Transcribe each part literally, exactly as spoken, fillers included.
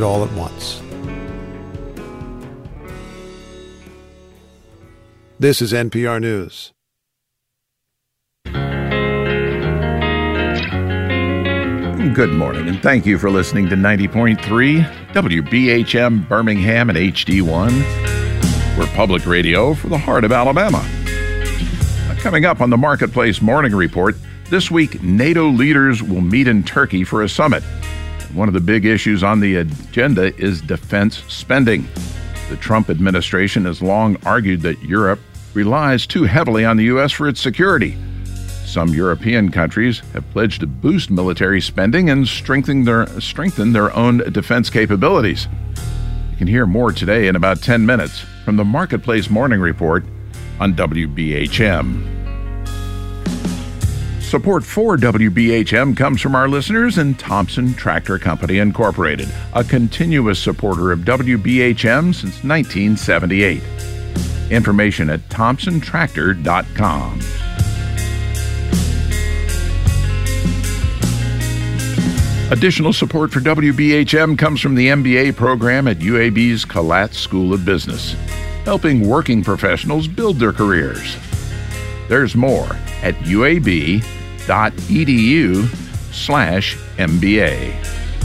all at once. This is N P R News. Good morning, and thank you for listening to ninety point three W B H M Birmingham and H D one. We're public radio for the heart of Alabama. Coming up on the Marketplace Morning Report, this week NATO leaders will meet in Turkey for a summit. One of the big issues on the agenda is defense spending. The Trump administration has long argued that Europe relies too heavily on the U S for its security. Some European countries have pledged to boost military spending and strengthen their, strengthen their own defense capabilities. You can hear more today in about ten minutes from the Marketplace Morning Report on W B H M. Support for W B H M comes from our listeners in Thompson Tractor Company, Incorporated, a continuous supporter of W B H M since nineteen seventy-eight. Information at thompson tractor dot com. Additional support for W B H M comes from the M B A program at U A B's Collatz School of Business, helping working professionals build their careers. There's more at uab.edu slash MBA.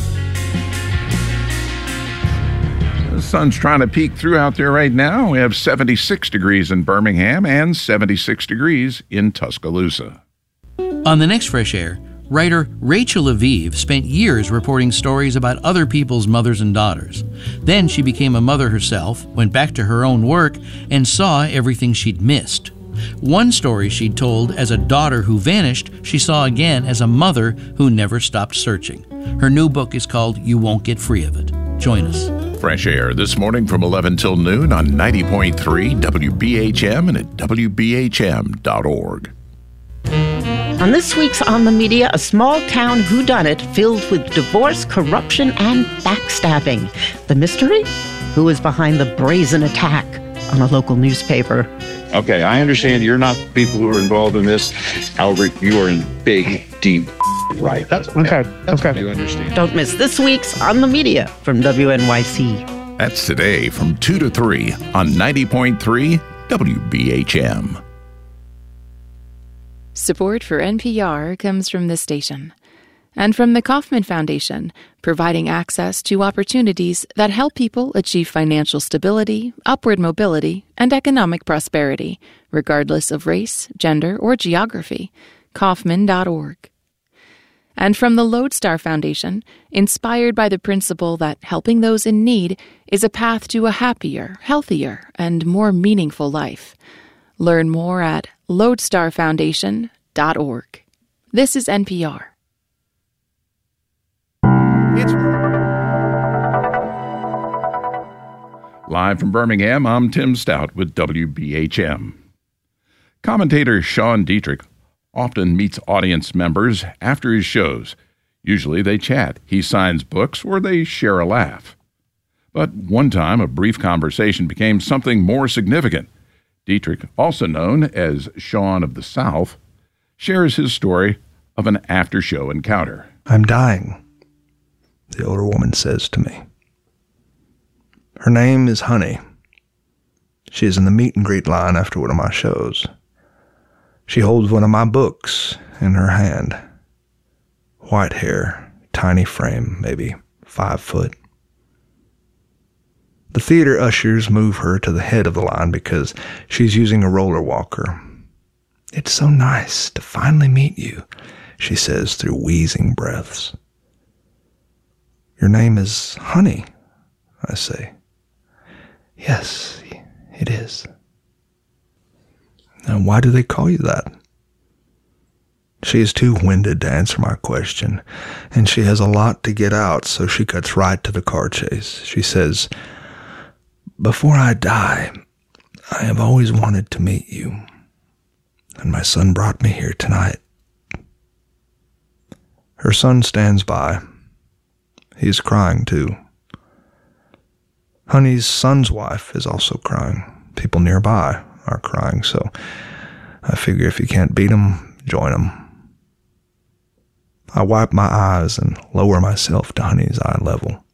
The sun's trying to peek through out there right now. We have seventy-six degrees in Birmingham and seventy-six degrees in Tuscaloosa. On the next Fresh Air, writer Rachel Aviv spent years reporting stories about other people's mothers and daughters. Then she became a mother herself, went back to her own work, and saw everything she'd missed. One story she'd told as a daughter who vanished, she saw again as a mother who never stopped searching. Her new book is called You Won't Get Free of It. Join us. Fresh Air this morning from eleven till noon on ninety point three W B H M and at W B H M dot org. On this week's On the Media, a small-town whodunit filled with divorce, corruption, and backstabbing. The mystery? Who is behind the brazen attack on a local newspaper? Okay, I understand you're not people who are involved in this. However, you are in big, deep right. That's okay. That's okay. You understand. Don't miss this week's On the Media from W N Y C. That's today from two to three on ninety point three W B H M. Support for N P R comes from this station and from the Kauffman Foundation, providing access to opportunities that help people achieve financial stability, upward mobility, and economic prosperity, regardless of race, gender, or geography. Kauffman dot org. And from the Lodestar Foundation, inspired by the principle that helping those in need is a path to a happier, healthier, and more meaningful life. Learn more at lodestar foundation dot org. This is N P R. It's live from Birmingham, I'm Tim Stout with W B H M. Commentator Sean Dietrich often meets audience members after his shows. Usually they chat, he signs books, or they share a laugh. But one time, a brief conversation became something more significant. Dietrich, also known as Sean of the South, shares his story of an after-show encounter. I'm dying, the older woman says to me. Her name is Honey. She is in the meet and greet line after one of my shows. She holds one of my books in her hand. White hair, tiny frame, maybe five foot. The theater ushers move her to the head of the line because she's using a roller walker. It's so nice to finally meet you, she says through wheezing breaths. Your name is Honey, I say. Yes, it is. Now, why do they call you that? She is too winded to answer my question, and she has a lot to get out, so she cuts right to the car chase. She says, before I die, I have always wanted to meet you, and my son brought me here tonight. Her son stands by. He is crying too. Honey's son's wife is also crying. People nearby are crying, so I figure if you can't beat 'em, join 'em. I wipe my eyes and lower myself to Honey's eye level.